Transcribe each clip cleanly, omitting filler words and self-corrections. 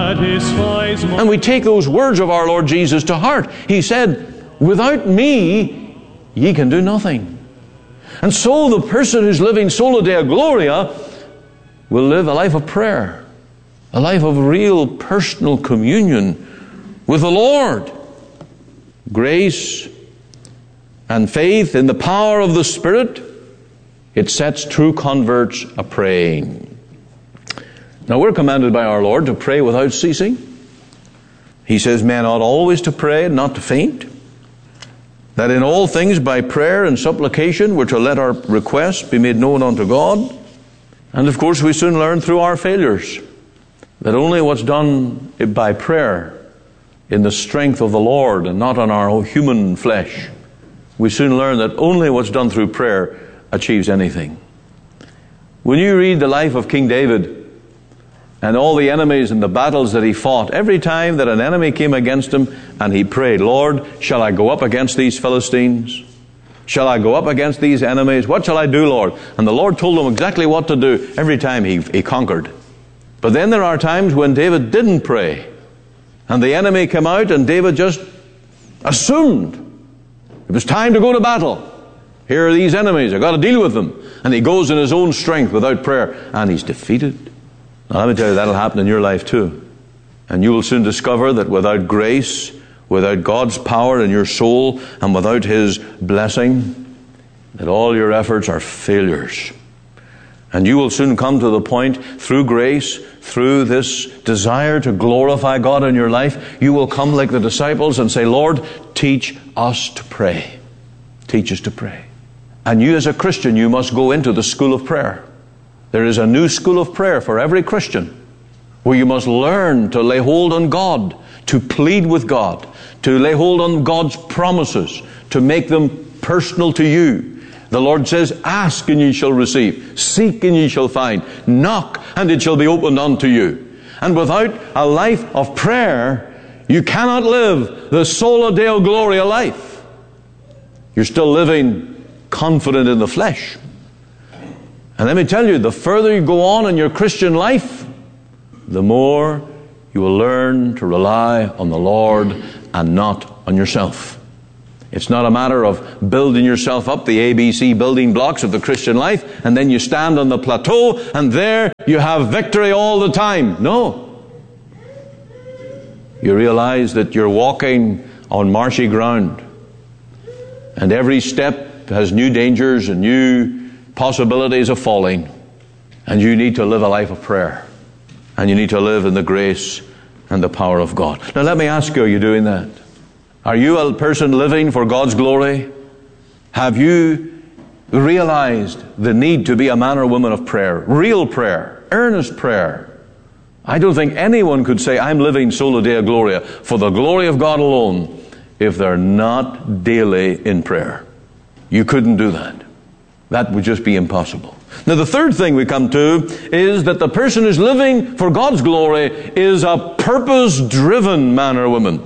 And we take those words of our Lord Jesus to heart. He said, without me, ye can do nothing. And so the person who's living sola Deo Gloria will live a life of prayer, a life of real personal communion with the Lord. Grace and faith in the power of the Spirit, it sets true converts a-praying. Now we're commanded by our Lord to pray without ceasing. He says men ought always to pray and not to faint. That in all things by prayer and supplication we're to let our requests be made known unto God. And of course we soon learn through our failures that only what's done by prayer in the strength of the Lord and not on our human flesh, we soon learn that only what's done through prayer achieves anything. When you read the life of King David and all the enemies and the battles that he fought, every time that an enemy came against him and he prayed, Lord, shall I go up against these Philistines? Shall I go up against these enemies? What shall I do, Lord? And the Lord told him exactly what to do every time he conquered. But then there are times when David didn't pray. And the enemy came out and David just assumed it was time to go to battle. Here are these enemies, I've got to deal with them. And he goes in his own strength without prayer and he's defeated. Now let me tell you, that'll happen in your life too. And you will soon discover that without grace, without God's power in your soul, and without His blessing, that all your efforts are failures. And you will soon come to the point, through grace, through this desire to glorify God in your life, you will come like the disciples and say, Lord, teach us to pray. Teach us to pray. And you as a Christian, you must go into the school of prayer. There is a new school of prayer for every Christian, where you must learn to lay hold on God, to plead with God, to lay hold on God's promises, to make them personal to you. The Lord says, ask and ye shall receive, seek and ye shall find, knock and it shall be opened unto you. And without a life of prayer, you cannot live the sola Deo Gloria life. You're still living confident in the flesh. And let me tell you, the further you go on in your Christian life, the more you will learn to rely on the Lord and not on yourself. It's not a matter of building yourself up, the ABC building blocks of the Christian life, and then you stand on the plateau and there you have victory all the time. No. You realize that you're walking on marshy ground, and every step has new dangers and new possibilities of falling, and you need to live a life of prayer, and you need to live in the grace and the power of God. Now let me ask you, are you doing that? Are you a person living for God's glory? Have you realized the need to be a man or woman of prayer, real prayer, earnest prayer? I don't think anyone could say, I'm living sola Deo Gloria for the glory of God alone, if they're not daily in prayer. You couldn't do that. That would just be impossible. Now the third thing we come to is that the person who's living for God's glory is a purpose-driven man or woman.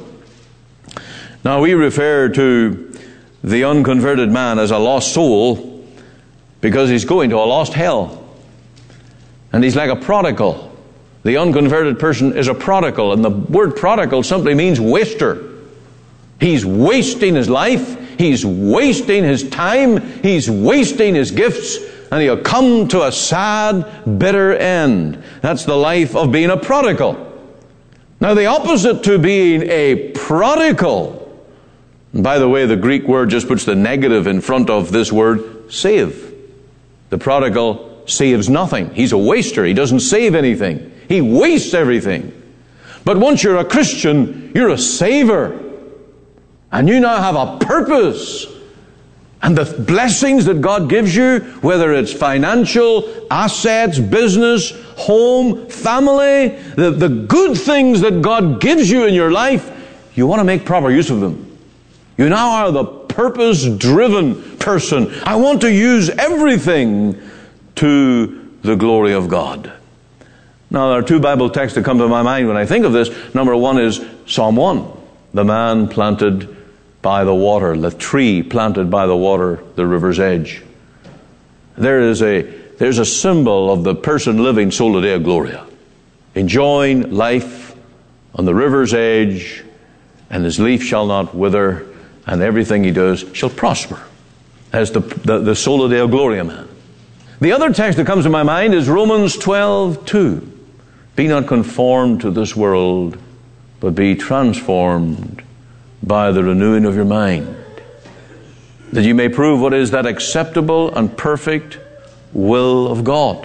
Now we refer to the unconverted man as a lost soul because he's going to a lost hell. And he's like a prodigal. The unconverted person is a prodigal, and the word prodigal simply means waster. He's wasting his life. He's wasting his time. He's wasting his gifts. And he'll come to a sad, bitter end. That's the life of being a prodigal. Now the opposite to being a prodigal, and by the way, the Greek word just puts the negative in front of this word, save. The prodigal saves nothing. He's a waster. He doesn't save anything. He wastes everything. But once you're a Christian, you're a saver. And you now have a purpose. And the blessings that God gives you, whether it's financial, assets, business, home, family, the good things that God gives you in your life, you want to make proper use of them. You now are the purpose-driven person. I want to use everything to the glory of God. Now, there are two Bible texts that come to my mind when I think of this. Number one is Psalm 1. The man planted by the water, the tree planted by the water, the river's edge. There's a symbol of the person living sola Deo Gloria, enjoying life on the river's edge, and his leaf shall not wither, and everything he does shall prosper. As the sola Deo Gloria man. The other text that comes to my mind is Romans 12:2. Be not conformed to this world, but be transformed by the renewing of your mind, that you may prove what is that acceptable and perfect will of God.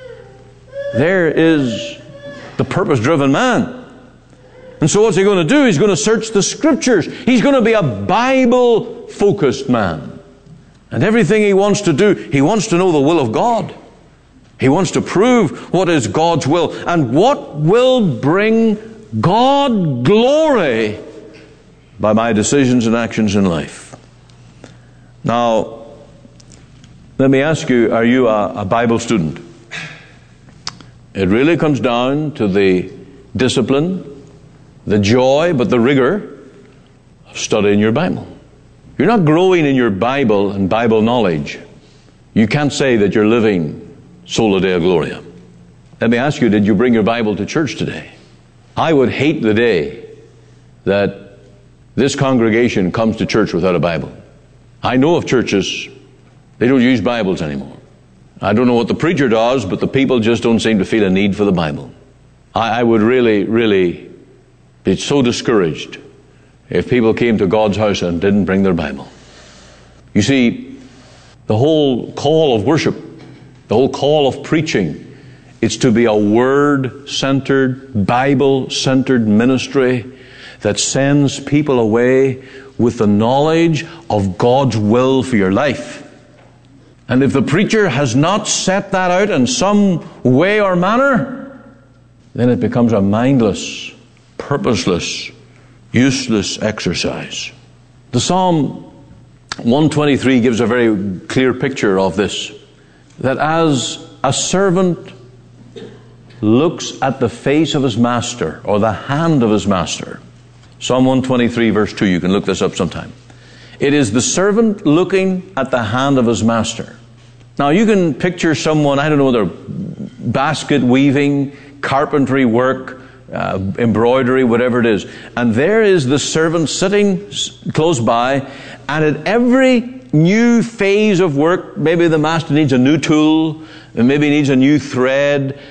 There is the purpose-driven man. And so what's he going to do? He's going to search the Scriptures. He's going to be a Bible-focused man. And everything he wants to do, he wants to know the will of God. He wants to prove what is God's will and what will bring God glory by my decisions and actions in life. Now, let me ask you, are you a Bible student? It really comes down to the discipline, the joy, but the rigor of studying your Bible. You're not growing in your Bible and Bible knowledge. You can't say that you're living sola Deo Gloria. Let me ask you, did you bring your Bible to church today? I would hate the day that this congregation comes to church without a Bible. I know of churches, they don't use Bibles anymore. I don't know what the preacher does, but the people just don't seem to feel a need for the Bible. I would really be so discouraged if people came to God's house and didn't bring their Bible. You see, the whole call of worship, the whole call of preaching, it's to be a Word-centered, Bible-centered ministry that sends people away with the knowledge of God's will for your life. And if the preacher has not set that out in some way or manner, then it becomes a mindless, purposeless, useless exercise. The Psalm 123 gives a very clear picture of this, that as a servant looks at the face of his master or the hand of his master, Psalm 123 verse 2, you can look this up sometime. It is the servant looking at the hand of his master. Now you can picture someone, I don't know, they're basket weaving, carpentry work, embroidery, whatever it is. And there is the servant sitting close by, and at every new phase of work, maybe the master needs a new tool, and maybe needs a new thread,